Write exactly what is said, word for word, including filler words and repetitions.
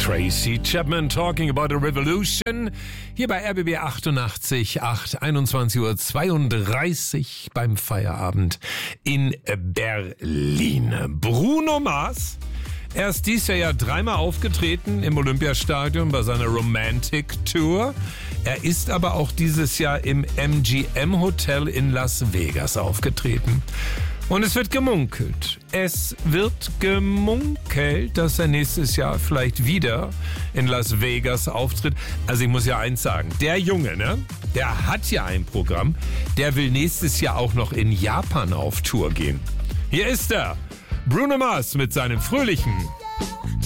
Tracy Chapman, Talking About a Revolution. Hier bei R B B achtundachtzig Komma acht, einundzwanzig Uhr zweiunddreißig beim Feierabend in Berlin. Bruno Mars. Er ist dies Jahr ja dreimal aufgetreten im Olympiastadion bei seiner Romantic Tour. Er ist aber auch dieses Jahr im M G M Hotel in Las Vegas aufgetreten. Und es wird gemunkelt. Es wird gemunkelt, dass er nächstes Jahr vielleicht wieder in Las Vegas auftritt. Also ich muss ja eins sagen, der Junge, ne, der hat ja ein Programm. Der will nächstes Jahr auch noch in Japan auf Tour gehen. Hier ist er. Bruno Mars mit seinem fröhlichen